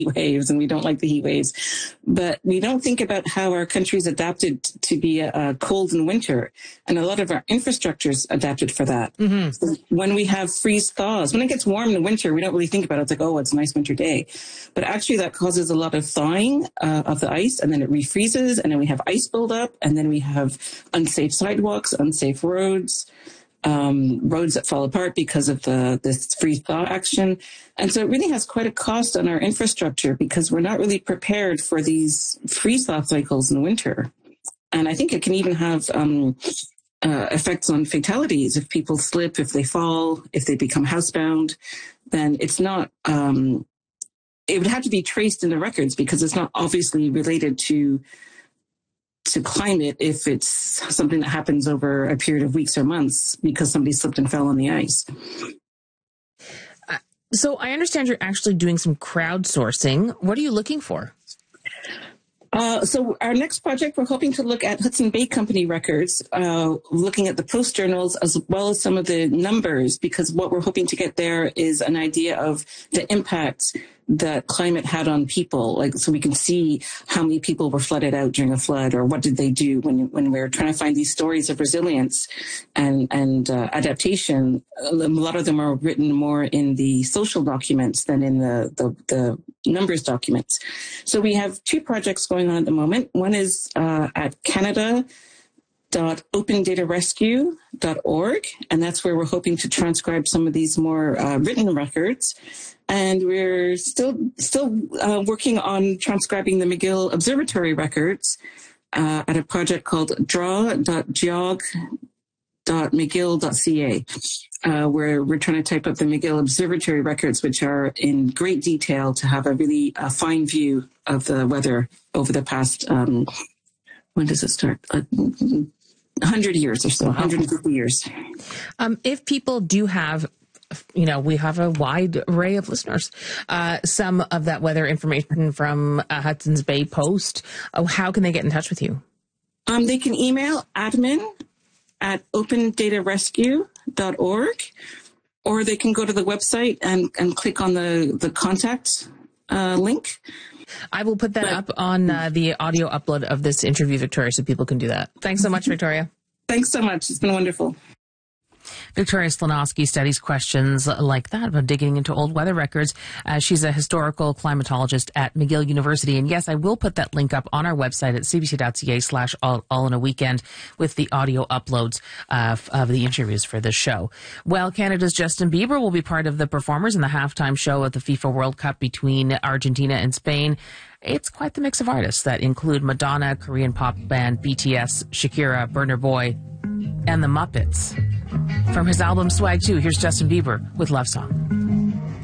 waves, and we don't like the heat waves. But we don't think about how our country's adapted to be cold in winter. And a lot of our infrastructure's adapted for that. Mm-hmm. So when we have freeze thaws, when it gets warm in the winter, we don't really think about it. It's like, oh, it's a nice winter day. But actually that causes a lot of thawing of the ice, and then it refreezes, and then we have ice buildup, and then we have unsafe sidewalks, unsafe roads. Roads that fall apart because of this freeze thaw action. And so it really has quite a cost on our infrastructure because we're not really prepared for these freeze thaw cycles in winter. And I think it can even have effects on fatalities. If people slip, if they fall, if they become housebound, then it's not, it would have to be traced in the records because it's not obviously related to climate if it's something that happens over a period of weeks or months because somebody slipped and fell on the ice. So I understand you're actually doing some crowdsourcing. What are you looking for? So our next project, we're hoping to look at Hudson Bay Company records, looking at the post journals as well as some of the numbers, because what we're hoping to get there is an idea of the impact that climate had on people, like so we can see how many people were flooded out during a flood, or what did they do when we're trying to find these stories of resilience and adaptation. A lot of them are written more in the social documents than in the numbers documents. So we have two projects going on at the moment. One is at Canada.OpenDataRescue.org, and that's where we're hoping to transcribe some of these more written records. And we're still working on transcribing the McGill Observatory records at a project called draw.geog.mcgill.ca, where we're trying to type up the McGill Observatory records, which are in great detail to have a really fine view of the weather over the past, when does it start? 100 years or so, 150 years. If people do have, we have a wide array of listeners, some of that weather information from Hudson's Bay Post, how can they get in touch with you? They can email admin@opendatarescue.org, or they can go to the website and click on the contact link. I will put that up on the audio upload of this interview, Victoria, so people can do that. Thanks so much, Victoria. Thanks so much. It's been wonderful. Victoria Slonowski studies questions like that about digging into old weather records. She's a historical climatologist at McGill University. And yes, I will put that link up on our website at cbc.ca/all-in-a-weekend with the audio uploads of the interviews for this show. Well, Canada's Justin Bieber will be part of the performers in the halftime show of the FIFA World Cup between Argentina and Spain. It's quite the mix of artists that include Madonna, Korean pop band BTS, Shakira, Burna Boy, and the Muppets. From his album Swag 2, here's Justin Bieber with Love Song.